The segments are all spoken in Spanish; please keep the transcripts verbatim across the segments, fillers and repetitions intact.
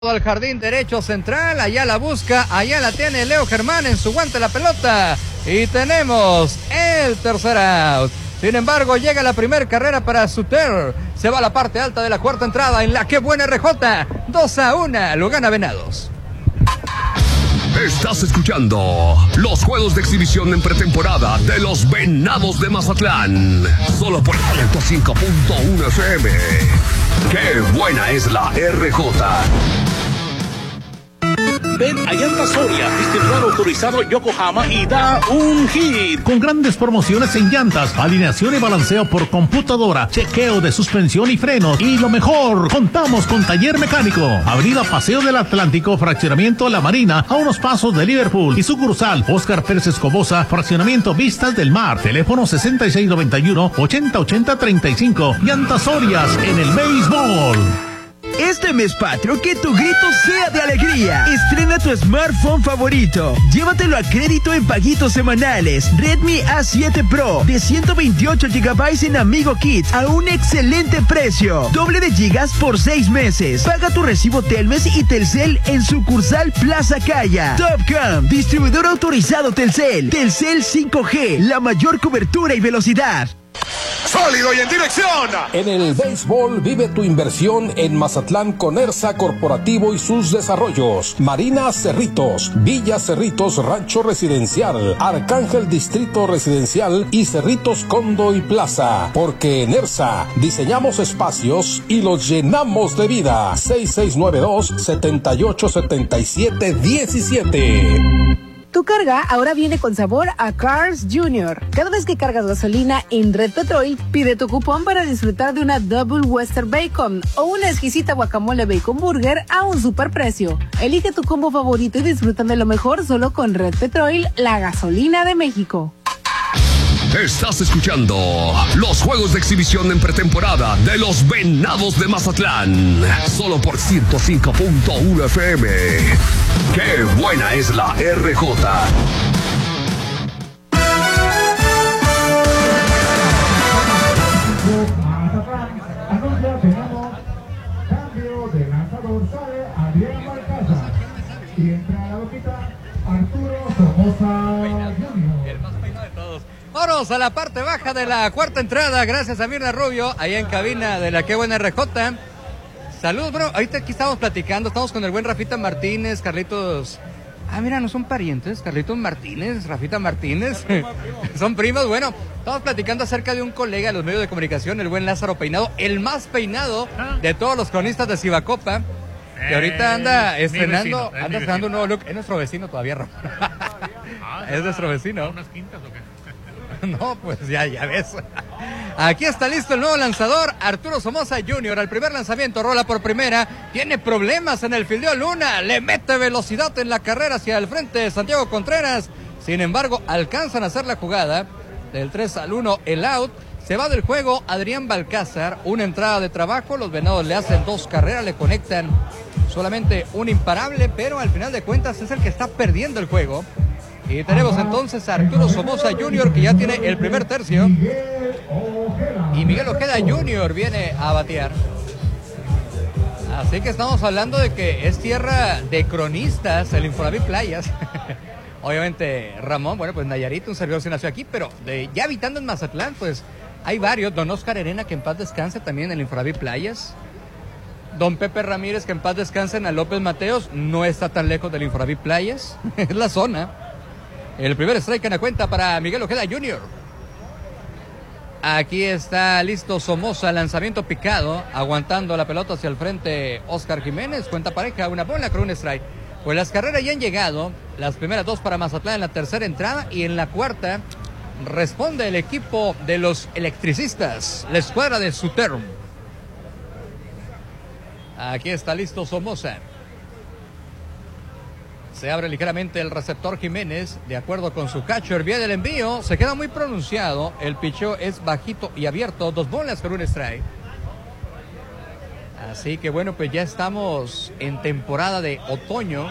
Al jardín derecho central, allá la busca, allá la tiene Leo Germán en su guante la pelota y tenemos el tercer out. Sin embargo, llega la primera carrera para Suter, se va a la parte alta de la cuarta entrada en la que buena R J, dos a uno, lo gana Venados. Estás escuchando los juegos de exhibición en pretemporada de los Venados de Mazatlán, solo por ciento cinco punto uno F M. ¡Qué buena es la R J! Ven a Llantas Soria, distribuidor autorizado Yokohama y da un hit. Con grandes promociones en llantas, alineación y balanceo por computadora, chequeo de suspensión y frenos. Y lo mejor, contamos con taller mecánico. Avenida Paseo del Atlántico, fraccionamiento La Marina, a unos pasos de Liverpool. Y sucursal Óscar Pérez Escobosa, fraccionamiento Vistas del Mar. Teléfono sesenta y seis noventa y uno, ochenta ochenta treinta y cinco. Llantas Sorias en el béisbol. Este mes patrio, que tu grito sea de alegría. Estrena tu smartphone favorito. Llévatelo a crédito en paguitos semanales. Redmi A siete Pro de ciento veintiocho gigabytes en Amigo Kids a un excelente precio. Doble de gigas por seis meses. Paga tu recibo Telmex y Telcel en sucursal Plaza Calla. Topcam, distribuidor autorizado Telcel. Telcel cinco G, la mayor cobertura y velocidad. ¡Sólido y en dirección! En el béisbol vive tu inversión en Mazatlán con ERSA Corporativo y sus desarrollos. Marina Cerritos, Villa Cerritos Rancho Residencial, Arcángel Distrito Residencial y Cerritos Condo y Plaza. Porque en ERSA diseñamos espacios y los llenamos de vida. seis seis nueve dos, siete ocho siete siete uno siete. Tu carga ahora viene con sabor a Cars Junior. Cada vez que cargas gasolina en Red Petrol, pide tu cupón para disfrutar de una Double Western Bacon o una exquisita guacamole Bacon Burger a un superprecio. Elige tu combo favorito y disfruta de lo mejor solo con Red Petrol, la gasolina de México. Estás escuchando los juegos de exhibición en pretemporada de los Venados de Mazatlán, solo por ciento cinco punto uno F M. ¡Qué buena es la R J! Anuncia, tenemos cambio de lanzador, sale Adrián Balcázar y entra a la boquita Arturo Somoza Junior. El más peinado de todos. Vamos a la parte baja de la cuarta entrada, gracias a Mirna Rubio, allá en cabina de la Qué Buena R J. Saludos, bro. Ahorita aquí estamos platicando, estamos con el buen Rafita Martínez, Carlitos. Ah, mira, no son parientes, Carlitos Martínez, Rafita Martínez. Son primos. Bueno, estamos platicando acerca de un colega de los medios de comunicación, el buen Lázaro Peinado, el más peinado de todos los cronistas de Cibacopa, que ahorita anda estrenando, vecino, anda estrenando un nuevo look. Es nuestro vecino todavía, Ramón. Ah, es nuestro vecino. ¿Unas quintas o qué? No, pues ya, ya ves. Aquí está listo el nuevo lanzador, Arturo Somoza Junior. Al primer lanzamiento, rola por primera. Tiene problemas en el fildeo Luna. Le mete velocidad en la carrera hacia el frente de Santiago Contreras. Sin embargo, alcanzan a hacer la jugada. Del tres al uno, el out. Se va del juego Adrián Balcázar. Una entrada de trabajo. Los Venados le hacen dos carreras, le conectan solamente un imparable, pero al final de cuentas es el que está perdiendo el juego. Y tenemos entonces a Arturo Somoza Junior, que ya tiene el primer tercio. Y Miguel Ojeda Junior viene a batear. Así que estamos hablando de que es tierra de cronistas, el Infonavit Playas. Obviamente Ramón, bueno, pues Nayarit, un servidor se nació aquí, pero de, ya habitando en Mazatlán, pues hay varios. Don Oscar Herena, que en paz descanse también en el Infonavit Playas. Don Pepe Ramírez, que en paz descanse en López Mateos, no está tan lejos del Infonavit Playas. Es la zona. El primer strike en la cuenta para Miguel Ojeda Junior Aquí está listo Somoza, lanzamiento picado, aguantando la pelota hacia el frente Oscar Jiménez, cuenta pareja, una bola con un strike. Pues las carreras ya han llegado, las primeras dos para Mazatlán en la tercera entrada, y en la cuarta responde el equipo de los electricistas, la escuadra de Suter. Aquí está listo Somoza. Se abre ligeramente el receptor Jiménez, de acuerdo con su catcher. Viene el envío, se queda muy pronunciado. El picheo es bajito y abierto, dos bolas con un strike. Así que bueno, pues ya estamos en temporada de otoño.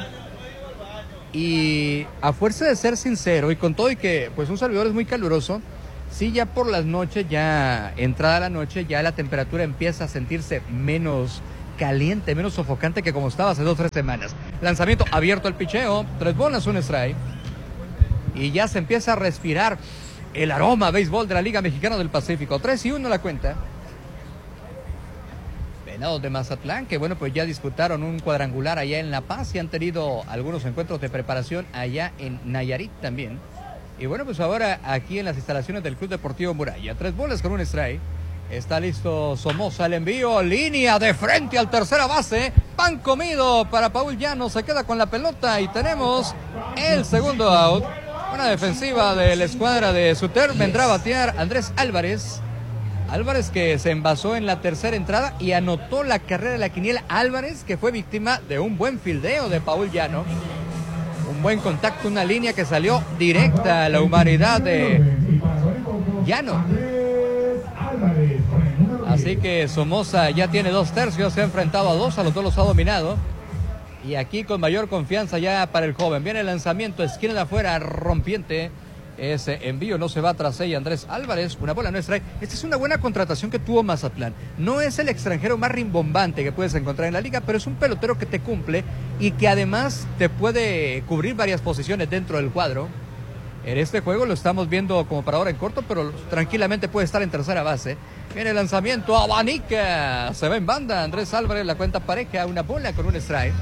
Y a fuerza de ser sincero, y con todo y que pues un servidor es muy caluroso, sí, ya por las noches, ya entrada la noche, ya la temperatura empieza a sentirse menos caliente, menos sofocante que como estaba hace dos o tres semanas. Lanzamiento abierto al picheo, tres bolas, un strike. Y ya se empieza a respirar el aroma a béisbol de la Liga Mexicana del Pacífico. tres y uno la cuenta. Venados de Mazatlán, que bueno, pues ya disputaron un cuadrangular allá en La Paz y han tenido algunos encuentros de preparación allá en Nayarit también. Y bueno, pues ahora aquí en las instalaciones del Club Deportivo Muralla. Tres bolas con un strike. Está listo Somoza, el envío, línea de frente al tercera base. Pan comido para Paul Llanos, se queda con la pelota y tenemos el segundo out. Una defensiva de la escuadra de Suter, vendrá a batear Andrés Álvarez. Álvarez que se envasó en la tercera entrada y anotó la carrera de la quiniela. Álvarez que fue víctima de un buen fildeo de Paul Llano. Un buen contacto, una línea que salió directa a la humanidad de Llano. Así que Somoza ya tiene dos tercios, se ha enfrentado a dos, a los dos los ha dominado. Y aquí con mayor confianza ya para el joven. Viene el lanzamiento, esquina de afuera, rompiente. Ese envío no se va tras ella Andrés Álvarez, una bola no strike. Esta es una buena contratación que tuvo Mazatlán. No es el extranjero más rimbombante que puedes encontrar en la liga, pero es un pelotero que te cumple y que además te puede cubrir varias posiciones dentro del cuadro. En este juego lo estamos viendo como para ahora en corto, pero tranquilamente puede estar en tercera base. Viene el lanzamiento, abanica, se va en banda Andrés Álvarez, la cuenta pareja, una bola con un strike.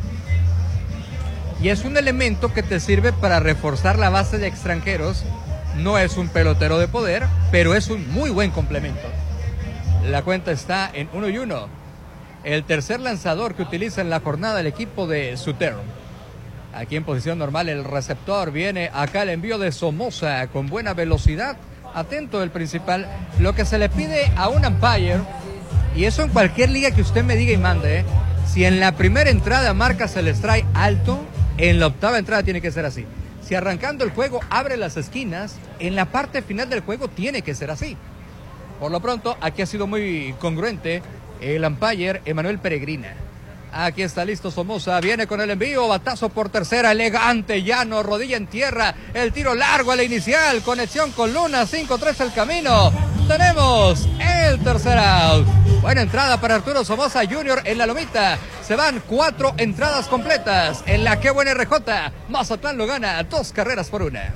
Y es un elemento que te sirve para reforzar la base de extranjeros. No es un pelotero de poder, pero es un muy buen complemento. La cuenta está en uno y uno. El tercer lanzador que utiliza en la jornada el equipo de Suter. Aquí en posición normal el receptor. Viene acá el envío de Somoza con buena velocidad. Atento el principal. Lo que se le pide a un umpire, y eso en cualquier liga que usted me diga y mande, ¿eh? Si en la primera entrada marcas el strike alto, en la octava entrada tiene que ser así. Si arrancando el juego abre las esquinas, en la parte final del juego tiene que ser así. Por lo pronto, aquí ha sido muy congruente el umpire Emanuel Peregrina. Aquí está listo Somoza, viene con el envío, batazo por tercera, elegante, llano, rodilla en tierra, el tiro largo a la inicial, conexión con Luna, cinco tres el camino. Tenemos el tercer out. Buena entrada para Arturo Somoza junior en la lomita. Se van cuatro entradas completas en la que buena R J. Mazatlán lo gana dos carreras por una.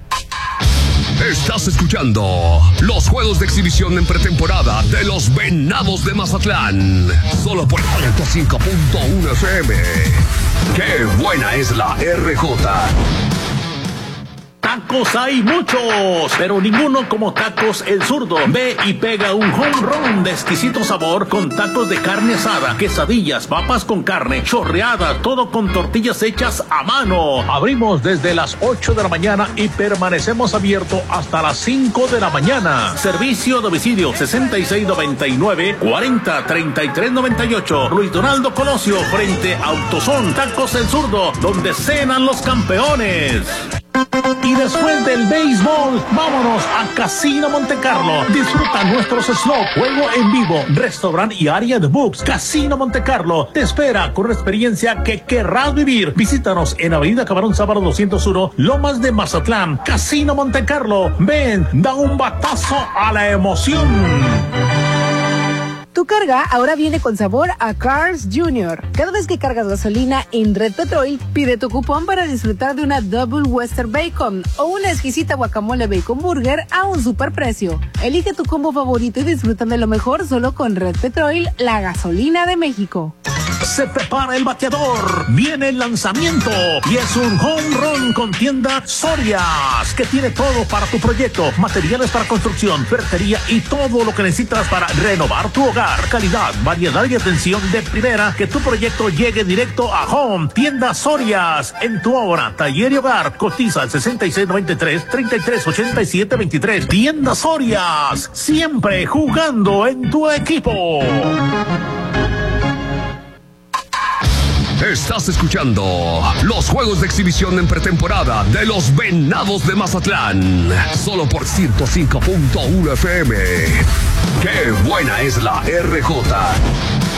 Estás escuchando los juegos de exhibición en pretemporada de los Venados de Mazatlán. Solo por ciento cinco punto uno F M. ¡Qué buena es la R J! Tacos hay muchos, pero ninguno como Tacos El Zurdo. Ve y pega un home run de exquisito sabor con tacos de carne asada, quesadillas, papas con carne, chorreada, todo con tortillas hechas a mano. Abrimos desde las ocho de la mañana y permanecemos abiertos hasta las cinco de la mañana. Servicio a domicilio sesenta y seis noventa y nueve, cuarenta treinta y tres noventa y ocho. Luis Donaldo Colosio frente a Autosón. Tacos El Zurdo, donde cenan los campeones. Y después del béisbol, vámonos a Casino Montecarlo. Disfruta nuestros slots, juego en vivo, restaurante y área de books. Casino Montecarlo te espera con una experiencia que querrás vivir. Visítanos en Avenida Camarón Sábado doscientos uno, Lomas de Mazatlán. Casino Montecarlo. Ven, da un batazo a la emoción. Tu carga ahora viene con sabor a Cars junior Cada vez que cargas gasolina en Red Petrol, pide tu cupón para disfrutar de una Double Western Bacon o una exquisita guacamole bacon burger a un superprecio. Elige tu combo favorito y disfruta de lo mejor solo con Red Petrol, la gasolina de México. Se prepara el bateador, viene el lanzamiento y es un home run con tienda Sorias, que tiene todo para tu proyecto, materiales para construcción, ferretería y todo lo que necesitas para renovar tu hogar. Calidad, variedad y atención de primera, que tu proyecto llegue directo a home. Tienda Sorias, en tu obra, taller y hogar. Cotiza al sesenta y seis noventa y tres, treinta y tres ochenta y siete veintitrés. Tienda Sorias, siempre jugando en tu equipo. Estás escuchando los juegos de exhibición en pretemporada de los Venados de Mazatlán. Solo por ciento cinco punto uno F M. ¡Qué buena es la R J!